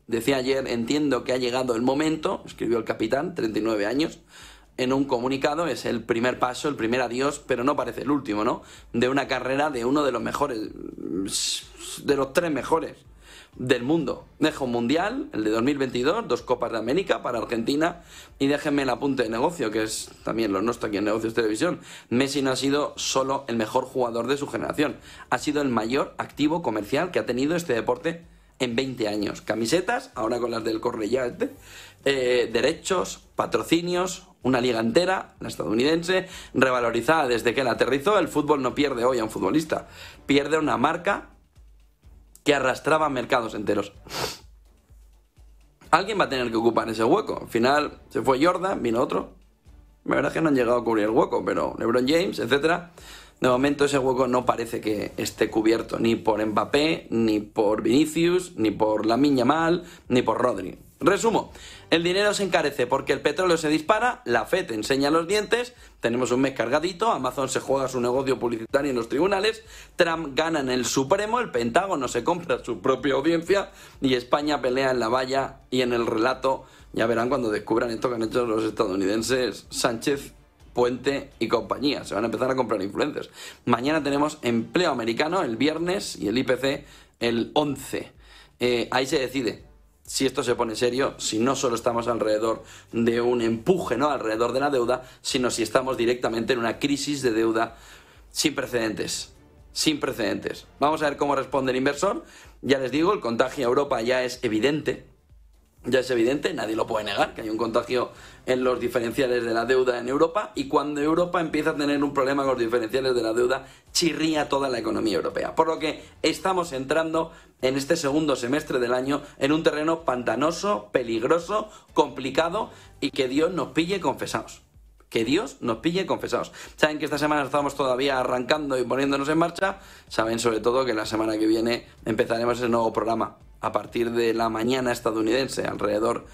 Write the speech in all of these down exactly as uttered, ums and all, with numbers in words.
decía ayer, entiendo que ha llegado el momento, escribió el capitán, treinta y nueve años, en un comunicado, es el primer paso, el primer adiós, pero no parece el último, ¿no? De una carrera de uno de los mejores, de los tres mejores del mundo. Deja un mundial, el de dos mil veintidós, dos Copas de América para Argentina, y déjenme el apunte de negocio, que es también lo nuestro aquí en Negocios Televisión. Messi no ha sido solo el mejor jugador de su generación, ha sido el mayor activo comercial que ha tenido este deporte en veinte años. Camisetas, ahora con las del Correia, este, eh, derechos, patrocinios, una liga entera, la estadounidense, revalorizada desde que él aterrizó. El fútbol no pierde hoy a un futbolista, pierde una marca que arrastraba mercados enteros. Alguien va a tener que ocupar ese hueco. Al final se fue Jordan, vino otro. La verdad es que no han llegado a cubrir el hueco, pero LeBron James, etcétera. De momento ese hueco no parece que esté cubierto ni por Mbappé, ni por Vinicius, ni por Lamine Yamal, ni por Rodri. Resumo, el dinero se encarece porque el petróleo se dispara, la F E D enseña los dientes, tenemos un mes cargadito, Amazon se juega su negocio publicitario en los tribunales, Trump gana en el Supremo, el Pentágono se compra su propia audiencia y España pelea en la valla y en el relato. Ya verán cuando descubran esto que han hecho los estadounidenses, Sánchez, Puente y compañía. Se van a empezar a comprar influencers. Mañana tenemos empleo americano el viernes y el I P C el once. Eh, ahí se decide si esto se pone serio, si no solo estamos alrededor de un empuje, ¿no?, alrededor de la deuda, sino si estamos directamente en una crisis de deuda sin precedentes. Sin precedentes. Vamos a ver cómo responde el inversor. Ya les digo, el contagio a Europa ya es evidente. Ya es evidente, nadie lo puede negar, que hay un contagio en los diferenciales de la deuda en Europa, y cuando Europa empieza a tener un problema con los diferenciales de la deuda, chirría toda la economía europea. Por lo que estamos entrando en este segundo semestre del año en un terreno pantanoso, peligroso, complicado, y que Dios nos pille confesados. Que Dios nos pille confesados. Saben que esta semana estamos todavía arrancando y poniéndonos en marcha. Saben sobre todo que la semana que viene empezaremos ese nuevo programa a partir de la mañana estadounidense, alrededor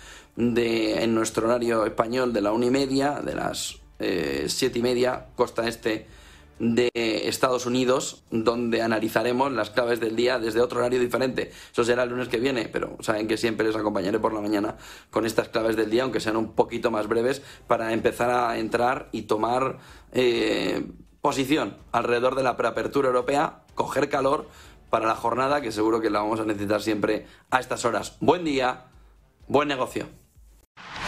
de, en nuestro horario español, de la una y media, de las eh, siete y media, costa este de Estados Unidos, donde analizaremos las claves del día desde otro horario diferente. Eso será el lunes que viene, pero saben que siempre les acompañaré por la mañana con estas claves del día, aunque sean un poquito más breves, para empezar a entrar y tomar eh, posición alrededor de la preapertura europea, coger calor para la jornada, que seguro que la vamos a necesitar siempre a estas horas. Buen día, buen negocio.